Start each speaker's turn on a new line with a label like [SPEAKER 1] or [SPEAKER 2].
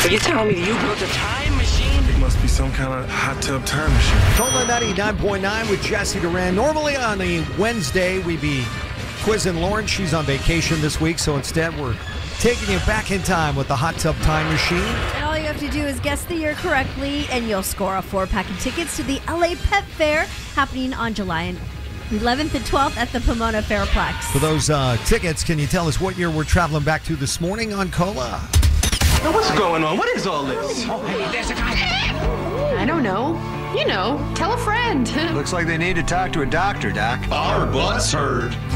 [SPEAKER 1] Are you telling me you built a time machine?
[SPEAKER 2] It must be some kind of hot tub time machine.
[SPEAKER 3] Cola 99.9 with Jesse Duran. Normally on the Wednesday, we'd be quizzing Lauren. She's on vacation this week, so instead we're taking you back in time with the hot tub time machine.
[SPEAKER 4] And all you have to do is guess the year correctly, and you'll score a 4-pack of tickets to the LA Pet Fair happening on July 11th and 12th at the Pomona Fairplex.
[SPEAKER 3] For those tickets, can you tell us what year we're traveling back to this morning on Cola?
[SPEAKER 1] Now, what's going on? What is all this?
[SPEAKER 5] Oh, hey, there's a guy. I don't know. You know, tell a friend.
[SPEAKER 6] Looks like they need to talk to a doctor, Doc.
[SPEAKER 7] Our butts hurt.